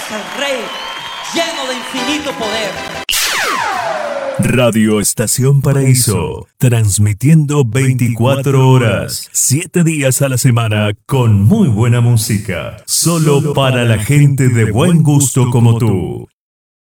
al Rey, lleno de infinito poder. Radio Estación Paraíso, transmitiendo 24 horas, 7 días a la semana, con muy buena música, solo para la gente de buen gusto como tú.